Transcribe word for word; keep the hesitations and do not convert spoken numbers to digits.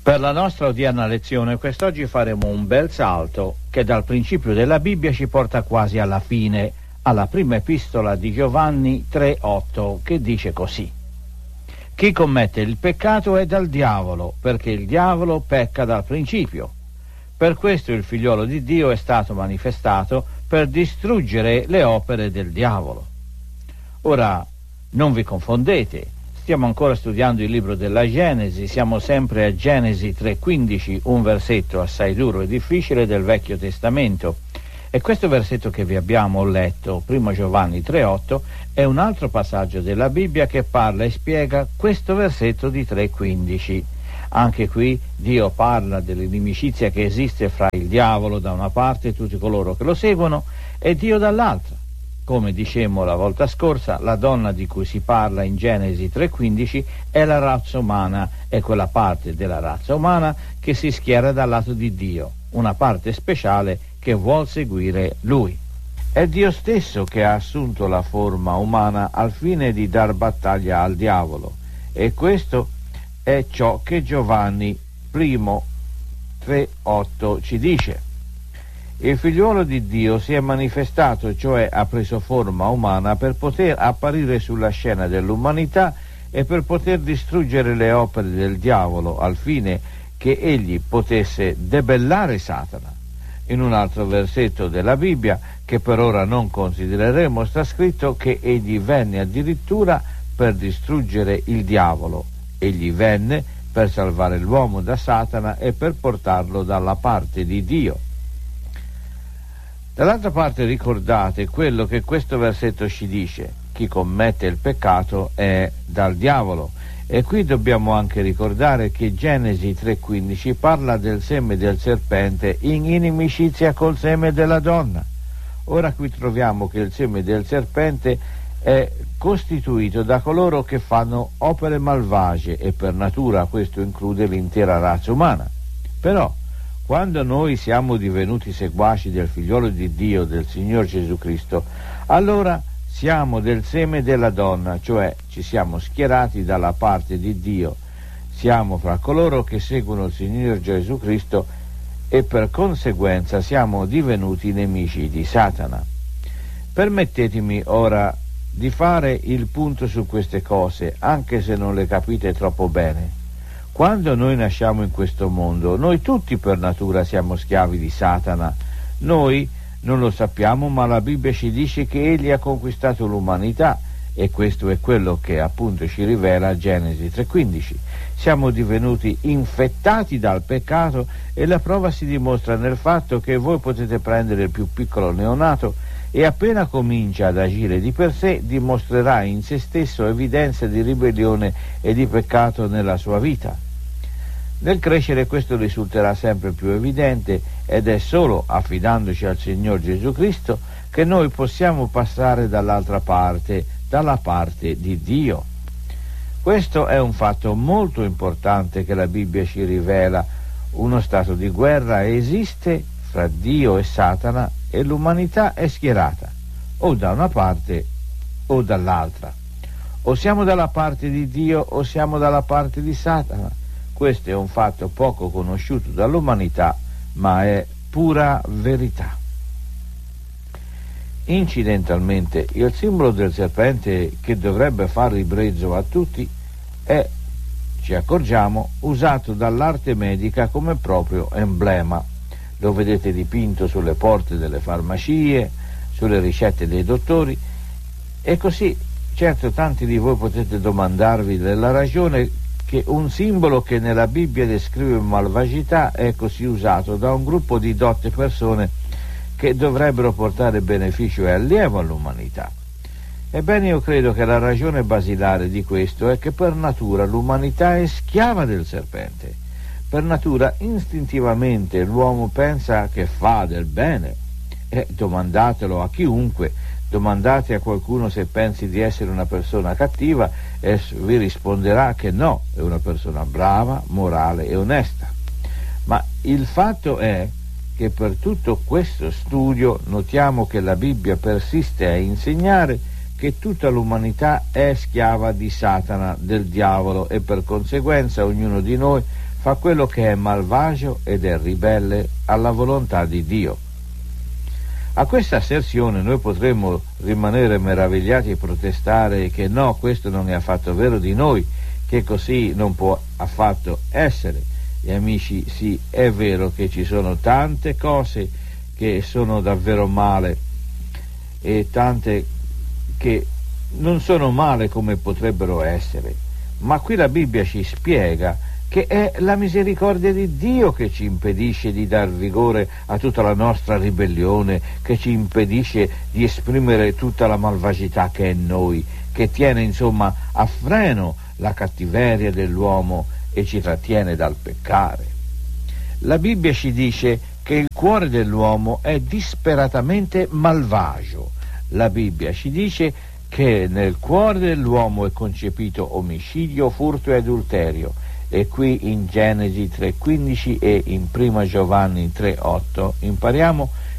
Per la nostra odierna lezione quest'oggi faremo un bel salto che dal principio della Bibbia ci porta quasi alla fine, alla prima epistola di Giovanni tre otto, che dice così: chi commette il peccato è dal diavolo, perché il diavolo pecca dal principio. Per questo il figliolo di Dio è stato manifestato per distruggere le opere del diavolo. Ora, non vi confondete, stiamo ancora studiando il libro della Genesi, siamo sempre a Genesi tre quindici, un versetto assai duro e difficile del Vecchio Testamento. E questo versetto che vi abbiamo letto, primo Giovanni tre otto, è un altro passaggio della Bibbia che parla e spiega questo versetto di tre quindici. Anche qui Dio parla dell'inimicizia che esiste fra il diavolo da una parte e tutti coloro che lo seguono e Dio dall'altra. Come dicemmo la volta scorsa, la donna di cui si parla in Genesi tre quindici è la razza umana, è quella parte della razza umana che si schiera dal lato di Dio, una parte speciale che vuol seguire Lui. È Dio stesso che ha assunto la forma umana al fine di dar battaglia al diavolo, e questo è ciò che Giovanni primo tre otto ci dice. Il figliuolo di Dio si è manifestato, cioè ha preso forma umana per poter apparire sulla scena dell'umanità e per poter distruggere le opere del diavolo al fine che egli potesse debellare Satana. In un altro versetto della Bibbia, che per ora non considereremo, sta scritto che egli venne addirittura per distruggere il diavolo. Egli venne per salvare l'uomo da Satana e per portarlo dalla parte di Dio. Dall'altra parte ricordate quello che questo versetto ci dice: chi commette il peccato è dal diavolo. E qui dobbiamo anche ricordare che Genesi tre quindici parla del seme del serpente in inimicizia col seme della donna. Ora qui troviamo che il seme del serpente è costituito da coloro che fanno opere malvagie, e per natura questo include l'intera razza umana. Però quando noi siamo divenuti seguaci del figliolo di Dio, del Signor Gesù Cristo, allora siamo del seme della donna, cioè ci siamo schierati dalla parte di Dio, siamo fra coloro che seguono il Signor Gesù Cristo e per conseguenza siamo divenuti nemici di Satana. Permettetemi ora di fare il punto su queste cose, anche se non le capite troppo bene. Quando noi nasciamo in questo mondo, noi tutti per natura siamo schiavi di Satana. Noi non lo sappiamo, ma la Bibbia ci dice che egli ha conquistato l'umanità, e questo è quello che appunto ci rivela Genesi tre quindici. Siamo divenuti infettati dal peccato, e la prova si dimostra nel fatto che voi potete prendere il più piccolo neonato e appena comincia ad agire di per sé dimostrerà in se stesso evidenze di ribellione e di peccato nella sua vita. Nel crescere questo risulterà sempre più evidente, ed è solo affidandoci al Signor Gesù Cristo che noi possiamo passare dall'altra parte, dalla parte di Dio. Questo è un fatto molto importante che la Bibbia ci rivela. Uno stato di guerra esiste fra Dio e Satana, e l'umanità è schierata o da una parte o dall'altra. O siamo dalla parte di Dio o siamo dalla parte di Satana. Questo è un fatto poco conosciuto dall'umanità, ma è pura verità. Incidentalmente, il simbolo del serpente, che dovrebbe far ribrezzo a tutti, è, ci accorgiamo, usato dall'arte medica come proprio emblema. Lo vedete dipinto sulle porte delle farmacie, sulle ricette dei dottori, e così, certo, tanti di voi potete domandarvi della ragione che un simbolo che nella Bibbia descrive malvagità è così usato da un gruppo di dotte persone che dovrebbero portare beneficio e allievo all'umanità. Ebbene, io credo che la ragione basilare di questo è che per natura l'umanità è schiava del serpente. Per natura, istintivamente, l'uomo pensa che fa del bene. E domandatelo a chiunque, domandate a qualcuno se pensi di essere una persona cattiva e vi risponderà che no, è una persona brava, morale e onesta. Ma il fatto è che per tutto questo studio notiamo che la Bibbia persiste a insegnare che tutta l'umanità è schiava di Satana, del diavolo, e per conseguenza ognuno di noi fa quello che è malvagio ed è ribelle alla volontà di Dio. A questa asserzione noi potremmo rimanere meravigliati e protestare che no, questo non è affatto vero di noi, che così non può affatto essere. E amici, sì, è vero che ci sono tante cose che sono davvero male e tante che non sono male come potrebbero essere, ma qui la Bibbia ci spiega che è la misericordia di Dio che ci impedisce di dar vigore a tutta la nostra ribellione, che ci impedisce di esprimere tutta la malvagità che è in noi, che tiene insomma a freno la cattiveria dell'uomo e ci trattiene dal peccare. La Bibbia ci dice che il cuore dell'uomo è disperatamente malvagio. La Bibbia ci dice che nel cuore dell'uomo è concepito omicidio, furto e adulterio. E qui in Genesi tre quindici e in Prima Giovanni tre otto impariamo